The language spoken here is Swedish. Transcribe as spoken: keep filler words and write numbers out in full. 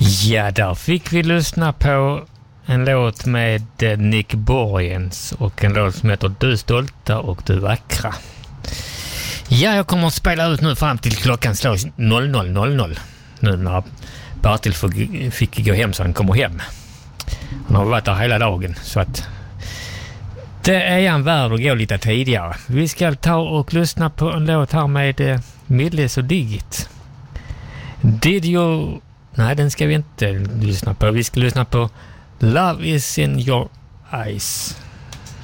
Ja, där fick vi lyssna på en låt med Nick Borgens och en låt som heter Du stolta och du vackra. Ja, jag kommer att spela ut nu fram till klockan slår noll noll noll noll. Nu när Bertil fick gå hem så han kommer hem. Han har varit där hela dagen så att det är en värld att gå lite tidigare. Vi ska ta och lyssna på en låt här med Milles och Digit. Did you... Nej, den ska vi inte lyssna på. Vi ska lyssna på Love is in your eyes.